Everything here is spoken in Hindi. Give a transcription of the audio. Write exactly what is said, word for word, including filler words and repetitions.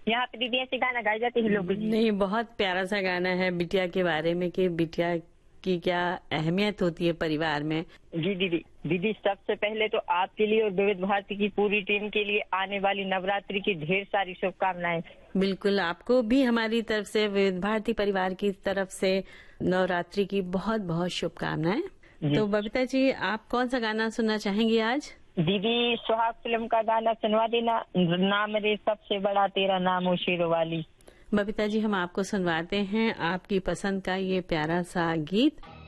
यहाँ पे दीदी ऐसे गाना गाए जाते हैं लोग। नहीं, बहुत प्यारा सा गाना है बिटिया के बारे में कि बिटिया की क्या अहमियत होती है परिवार में। जी दीदी, दीदी सबसे पहले तो आपके लिए और विविध भारती की पूरी टीम के लिए आने वाली नवरात्रि की ढेर सारी शुभकामनाएं। बिल्कुल, आपको भी हमारी तरफ से, विविध भारती परिवार की तरफ से नवरात्रि की बहुत बहुत शुभकामनाएं। तो बबीता जी, आप कौन सा गाना सुनना चाहेंगी आज? दीदी सुहाग फिल्म का गाना सुनवा देना, नाम रे सबसे बड़ा तेरा नाम ओ शेरों वाली। बबीता जी, हम आपको सुनवाते हैं आपकी पसंद का ये प्यारा सा गीत।